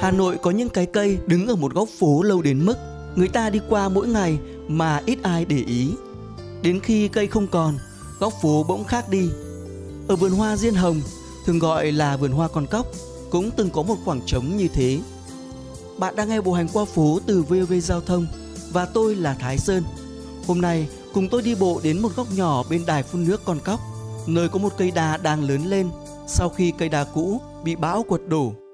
Hà Nội có những cái cây đứng ở một góc phố lâu đến mức người ta đi qua mỗi ngày mà ít ai để ý. Đến khi cây không còn, góc phố bỗng khác đi. Ở vườn hoa Diên Hồng, thường gọi là vườn hoa Con Cóc, cũng từng có một khoảng trống như thế. Bạn đang nghe Bộ Hành Qua Phố từ VOV Giao thông và tôi là Thái Sơn. Hôm nay cùng tôi đi bộ đến một góc nhỏ bên đài phun nước Con Cóc, nơi có một cây đa đang lớn lên sau khi cây đa cũ bị bão quật đổ.